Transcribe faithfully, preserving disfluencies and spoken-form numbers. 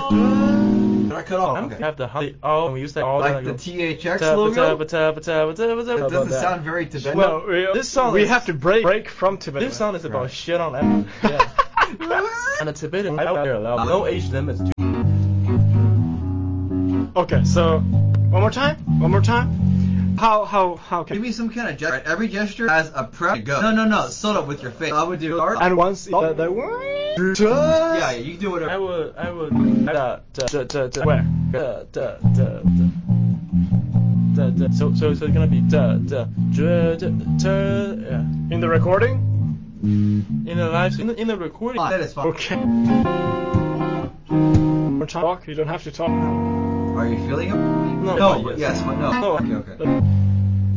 Did I cut off? I'm Okay. have the the all when you say all Like that, the T H X ta- logo? ta- ta- ta- ta- ta- ta- ta- It doesn't that. sound very Tibetan. Well, we, This song we is- have to break break from Tibetan. This song is about Right. shit on that. Yeah. And the Tibetan, I don't allow no age limits. To Okay, so one more time. One more time. How how how Give can? me some kind of gesture. Right, every gesture has a prep to go. No, no, no. Slow up with your face. I would do start. And once the, the Yeah, yeah, you can do whatever. I would, I would, da, da, da, da, da, Where? da, da, da, da, da. So, so, so it's gonna be da, da, da, da, da, yeah. In the recording? In the live, in the, in the recording. That is fine. Okay. More talk. You don't have to talk now. Are you feeling it? No, No, yes. yes, but no. No. Okay, okay.